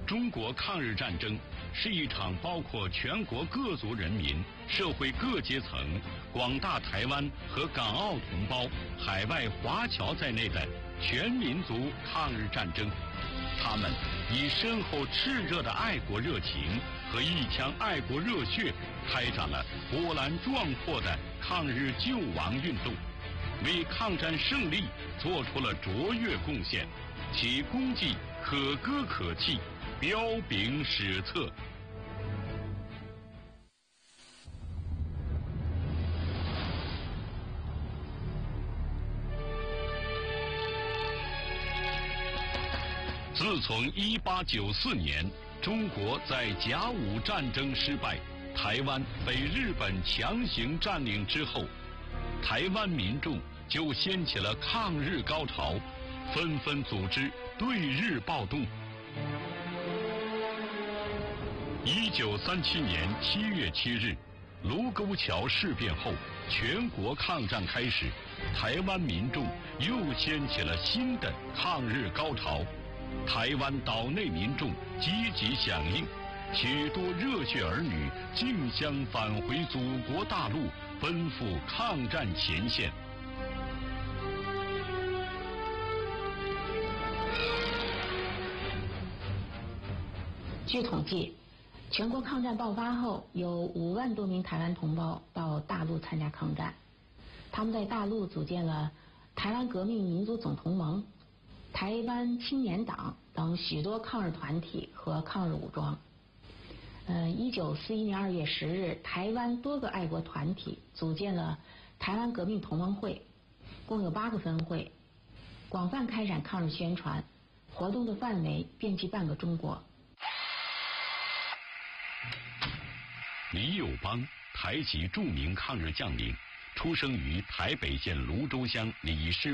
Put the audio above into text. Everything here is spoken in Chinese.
中国抗日战争是一场包括全国各族人民、社会各阶层、广大台湾和港澳同胞、海外华侨在内的全民族抗日战争。他们以深厚炽热的爱国热情和一腔爱国热血，开展了波澜壮阔的抗日救亡运动，为抗战胜利做出了卓越贡献，其功绩可歌可泣，彪炳史册。自从1894年中国在甲午战争失败，台湾被日本强行占领之后，台湾民众就掀起了抗日高潮，纷纷组织对日暴动。1937年7月7日，卢沟桥事变后，全国抗战开始，台湾民众又掀起了新的抗日高潮。台湾岛内民众积极响应，许多热血儿女竞相返回祖国大陆，奔赴抗战前线。 据统计，全国抗战爆发后，有5万多名台湾同胞到大陆参加抗战。他们在大陆组建了台湾革命民族总同盟、台湾青年党等许多抗日团体和抗日武装。1941年2月10日，台湾多个爱国团体组建了台湾革命同盟会，共有8个分会，广泛开展抗日宣传，活动的范围遍及半个中国。 李友邦，台籍著名抗日将领，出生于台北县泸州乡李氏